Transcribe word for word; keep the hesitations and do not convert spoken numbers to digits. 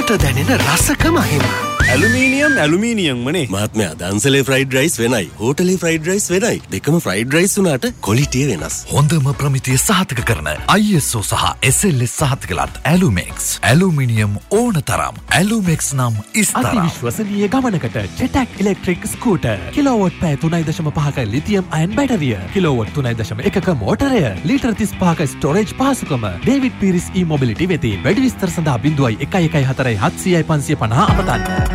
හොඳට දැනෙන රසකම හිම. Aluminium aluminium මනේ. මහත්මයා දන්සලේ ෆ්‍රයිඩ් රයිස් වෙනයි. හෝටලේ ෆ්‍රයිඩ් රයිස් වෙනයි. දෙකම ෆ්‍රයිඩ් රයිස් වුණාට ක්වොලිටිය වෙනස්. හොඳම ප්‍රමිතිය සහතික කරන I S O සහ S L S සහතිකලත් ඇලුමෙක්ස්. ඇලුමිනියම් ඕන තරම්. ඇලුමෙක්ස් නම් ඉස්තරම්. අති විශ්වසනීය ගමනකට ජෙටැක් ඉලෙක්ට්‍රික් ස්කූටර්. කිලෝවොට් පැය තුනයි දශම පහක ලිතියම් අයන් බැටරිය. කිලෝවොට් තුනයි දශම එකක මෝටරය. ලීටර් තිස් පහක ස්ටෝරේජ් පහසුකම. ඩේවිඩ් පීරිස් ඊ මොබිලිටි වෙතින් වැඩි විස්තර සඳහා බිංදුවයි එකයි එකයි හතරයි හත්සියයි පන්සිය පනහ අමතන්න.